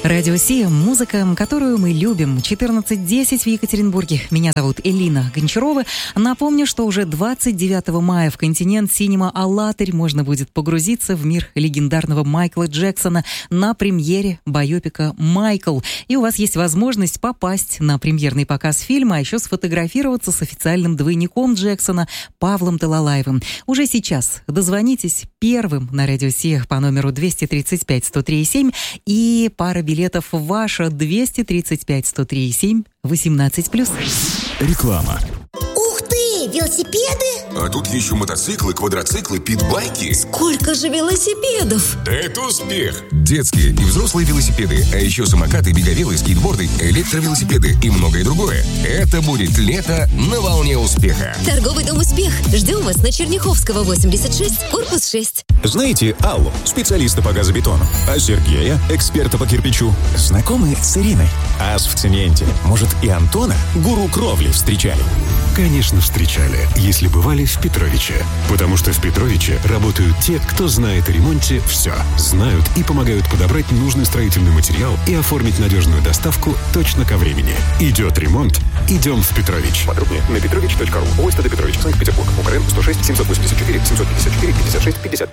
Радио Сия, музыка, которую мы любим. 14:10 в Екатеринбурге. Меня зовут Элина Гончарова. Напомню, что уже 29 мая в континент Синема Алатырь можно будет погрузиться в мир легендарного Майкла Джексона на премьере байопика «Майкл». И у вас есть возможность попасть на премьерный показ фильма, а еще сфотографироваться с официальным двойником Джексона Павлом Талалаевым. Уже сейчас дозвонитесь первым на Радио Сия по номеру 235-103-7 и пара билетов ваша 235-103-7 18+. Реклама. Ух ты, велосипеды? А тут еще мотоциклы, квадроциклы, питбайки. Сколько же велосипедов? Да это успех! Детские и взрослые велосипеды, а еще самокаты, беговелы, скейтборды, электровелосипеды и многое другое. Это будет лето на волне успеха. Торговый дом «Успех». Ждем вас на Черняховского, 86, корпус 6. Знаете Аллу, специалиста по газобетону? А Сергея, эксперта по кирпичу? Знакомы с Ириной? Ас в цементе. Может, и Антона, гуру кровли, встречали? Конечно, встречали, если бывали в Петровиче. Потому что в Петровиче работают те, кто знает о ремонте все. Знают и помогают подобрать нужный строительный материал и оформить надежную доставку точно ко времени. Идет ремонт, идем в Петрович. Подробнее на petrovich.ru. ОСТД Петрович, Санкт-Петербург. УКРН 106 784 754 56 55.